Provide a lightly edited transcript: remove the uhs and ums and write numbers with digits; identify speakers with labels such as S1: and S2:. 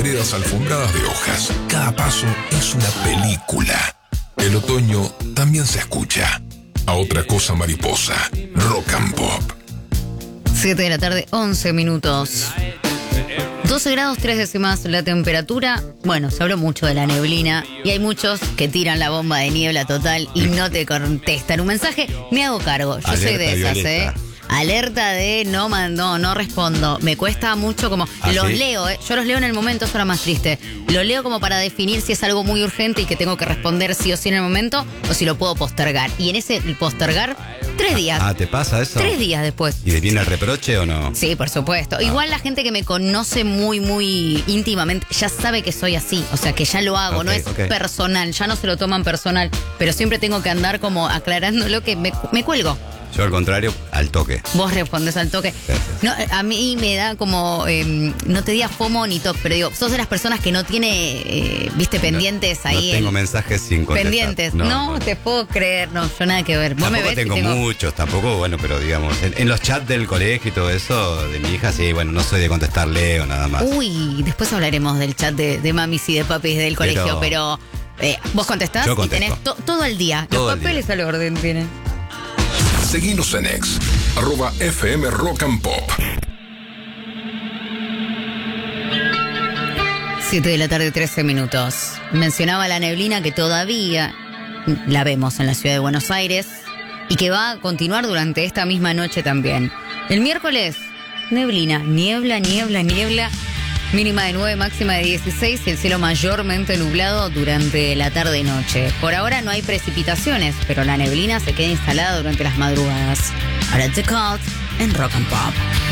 S1: veredas alfombradas de hojas. Cada paso es una película. El otoño también se escucha. A otra cosa mariposa. Rock and Pop.
S2: 7 de la tarde, 11 minutos. 12 grados 3 décimas la temperatura. Bueno, se habló mucho de la neblina y hay muchos que tiran la bomba de niebla total y no te contestan un mensaje. Me hago cargo, yo soy de esas,
S3: violeta.
S2: Alerta de no respondo. Me cuesta mucho como... Los
S3: ¿sí?
S2: leo, yo los leo en el momento, eso era más triste. Lo leo como para definir si es algo muy urgente y que tengo que responder sí o sí en el momento o si lo puedo postergar. Y en ese postergar, 3 días.
S3: ¿te pasa eso?
S2: 3 días después.
S3: ¿Y viene el reproche o no?
S2: Sí, por supuesto. Igual la gente que me conoce muy, muy íntimamente ya sabe que soy así. O sea, que ya lo hago, no es personal, ya no se lo toman personal. Pero siempre tengo que andar como aclarándolo que me cuelgo.
S3: Yo al contrario, al toque.
S2: Vos respondés al toque.
S3: Sí.
S2: No, a mí me da como, no te digas FOMO ni toque, pero digo, sos de las personas que no tiene, viste, pendientes ahí.
S3: No tengo mensajes sin contestar.
S2: Pendientes. No te puedo creer, no, yo nada que ver. Vos
S3: Tampoco
S2: me ves
S3: tengo muchos, tampoco, bueno, pero digamos, en los chats del colegio y todo eso, de mi hija, sí, bueno, no soy de contestar Leo, nada más.
S2: Uy, después hablaremos del chat de mamis y de papis del colegio, pero vos contestás
S3: Yo
S2: y tenés
S3: contesto.
S2: todo el día.
S3: Todo
S2: Los
S3: el
S2: papeles al orden tienen.
S1: Seguinos en X, @FM Rock and Pop.
S2: 7 de la tarde, 13 minutos. Mencionaba la neblina que todavía la vemos en la ciudad de Buenos Aires y que va a continuar durante esta misma noche también. El miércoles, neblina, niebla. Mínima de 9, máxima de 16 y el cielo mayormente nublado durante la tarde y noche. Por ahora no hay precipitaciones, pero la neblina se queda instalada durante las madrugadas. Ahora The Cult en Rock and Pop.